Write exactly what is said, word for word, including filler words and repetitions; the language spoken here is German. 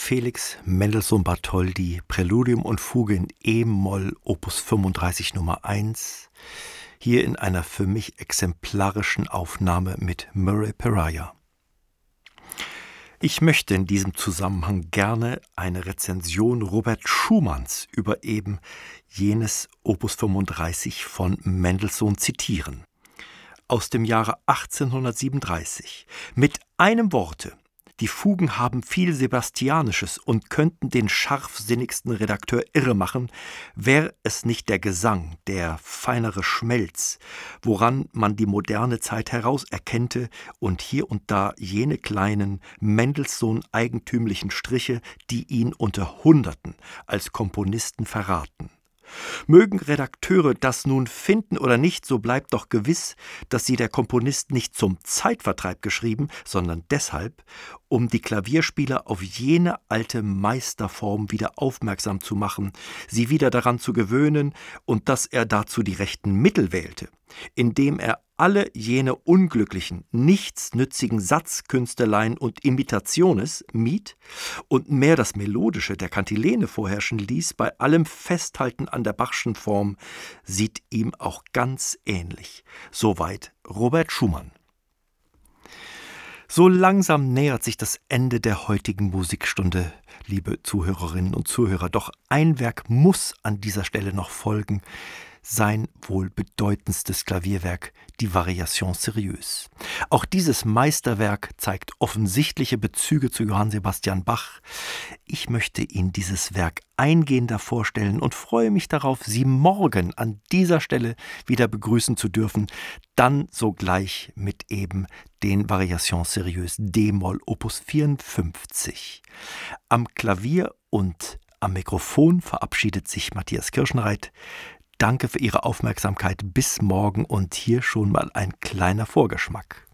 Felix Mendelssohn Bartholdy, Präludium und Fuge in E-Moll, Opus fünfunddreißig Nummer eins, hier in einer für mich exemplarischen Aufnahme mit Murray Pariah. Ich möchte in diesem Zusammenhang gerne eine Rezension Robert Schumanns über eben jenes Opus fünfunddreißig von Mendelssohn zitieren. Aus dem Jahre achtzehnhundertsiebenunddreißig. Mit einem Worte: Die Fugen haben viel Sebastianisches und könnten den scharfsinnigsten Redakteur irre machen, wäre es nicht der Gesang, der feinere Schmelz, woran man die moderne Zeit herauserkennte und hier und da jene kleinen Mendelssohn-eigentümlichen Striche, die ihn unter Hunderten als Komponisten verraten. Mögen Redakteure das nun finden oder nicht, so bleibt doch gewiss, dass sie der Komponist nicht zum Zeitvertreib geschrieben, sondern deshalb, um die Klavierspieler auf jene alte Meisterform wieder aufmerksam zu machen, sie wieder daran zu gewöhnen und dass er dazu die rechten Mittel wählte, indem er alle jene unglücklichen, nichtsnützigen Satzkünsteleien und Imitationes mied und mehr das Melodische der Kantilene vorherrschen ließ, bei allem Festhalten an der Bachschen Form, sieht ihm auch ganz ähnlich. Soweit Robert Schumann. So langsam nähert sich das Ende der heutigen Musikstunde, liebe Zuhörerinnen und Zuhörer. Doch ein Werk muss an dieser Stelle noch folgen. Sein wohl bedeutendstes Klavierwerk, die Variation Sérieuse. Auch dieses Meisterwerk zeigt offensichtliche Bezüge zu Johann Sebastian Bach. Ich möchte Ihnen dieses Werk eingehender vorstellen und freue mich darauf, Sie morgen an dieser Stelle wieder begrüßen zu dürfen, dann sogleich mit eben den Variation Sérieuse D-Moll Opus vierundfünfzig. Am Klavier und am Mikrofon verabschiedet sich Matthias Kirschenreit. Danke für Ihre Aufmerksamkeit. Bis morgen und hier schon mal ein kleiner Vorgeschmack.